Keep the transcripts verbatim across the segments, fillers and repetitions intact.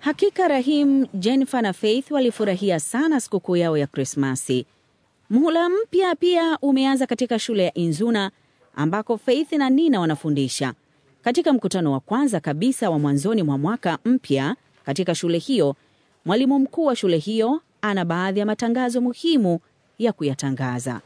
Hakika Rahim, Jennifer na Faith walifurahia sana sikukuu yao ya Krismasi. Muhula mpya pia umeanza katika shule ya Inzuna ambako Faith na Nina wanafundisha. Katika mkutano wa kwanza kabisa wa mwanzoni mwa mwaka mpya katika shule hiyo, mwalimu mkuu wa shule hiyo ana baadhi ya matangazo muhimu ya kuyatangaza.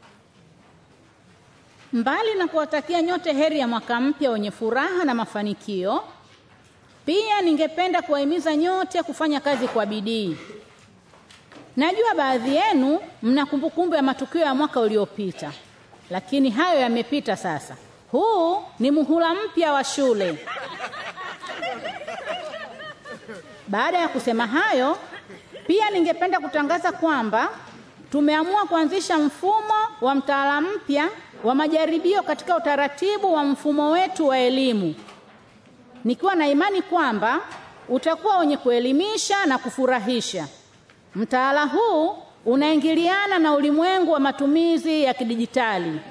Mbali na kuwatakia nyote heri ya mwaka mpya wenye furaha na mafanikio, pia ningependa kuwahimiza nyote kufanya kazi kwa bidii. Najua baadhi yenu mna kumbukumbu ya matukio ya mwaka uliopita, lakini hayo yamepita sasa. Huu ni muhula mpya wa shule. Baada ya kusema hayo, pia ningependa kutangaza kwamba tumeamua kuanzisha mfumo wa mtaala mpya wa majaribio katika utaratibu wa mfumo wetu wa elimu, nikiwa na imani kwamba utakuwa wenye kuelimisha na kufurahisha. Mtaala huu unaingiliana na ulimwengu wa matumizi ya kidijitali.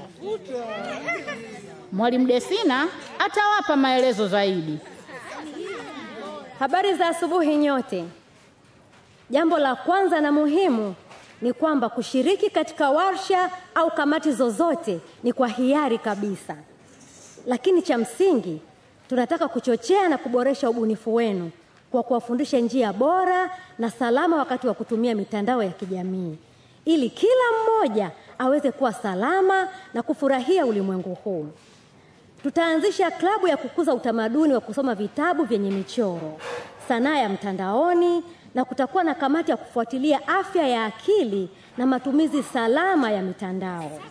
Mwalimu Desina atawapa maelezo zaidi. Habari za asubuhi nyote. Jambo la kwanza na muhimu ni kwamba kushiriki katika warsha au kamati zozote ni kwa hiari kabisa. Lakini cha msingi, tunataka kuchochea na kuboresha ubunifu wenu kwa kuwafundisha njia bora na salama wakati wa kutumia mitandao ya kijamii, ili kila mmoja aweze kuwa salama na kufurahia ulimwengu huu. Tutaanzisha klabu ya kukuza utamaduni wa kusoma vitabu vyenye michoro, sanaa ya mtandaoni, na kutakuwa na kamati ya kufuatilia afya ya akili na matumizi salama ya mitandao.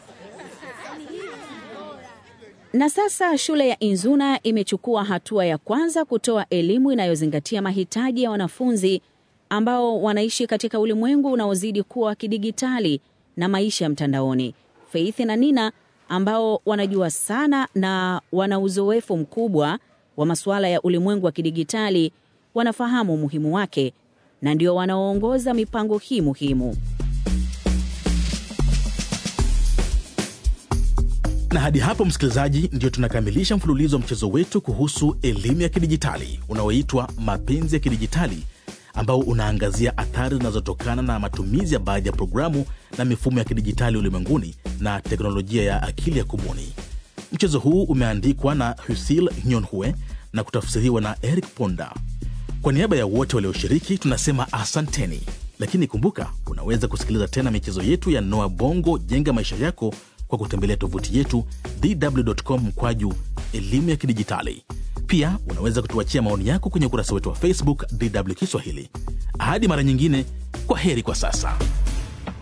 Na sasa shule ya Inzuna imechukua hatua ya kwanza kutoa elimu inayozingatia mahitaji ya wanafunzi ambao wanaishi katika ulimwengu unaozidi kuwa kidigitali na maisha ya mtandaoni. Faith na Nina, ambao wanajua sana na wana uzoefu mkubwa wa masuala ya ulimwengu wa kidigitali, wanafahamu umuhimu wake na ndio wanaoongoza mipango hii muhimu. Na hadi hapo msikilizaji, ndio tunakamilisha mfululizo wa mchezo wetu kuhusu elimu ya kidijitali unaoitwa Mapenzi ya Kidijitali, ambao unaangazia athari zinazotokana na matumizi ya baadhi ya programu na mifumo ya kidijitali ulimwenguni na teknolojia ya akili ya kubuni. Mchezo huu umeandikwa na Husil Nyonhue na kutafsiriwa na Eric Ponda. Kwa niaba ya wote walioshiriki tunasema asanteni. Lakini kumbuka, unaweza kusikiliza tena michezo yetu ya Noah Bongo Jenga Maisha Yako kwa kutembelea tovuti yetu d w dot com mkwaju elimu ya kidijitali. Pia unaweza kutuachia maoni yako kwenye ukurasa wetu wa Facebook D W Kiswahili. Hadi mara nyingine, kwa heri kwa sasa.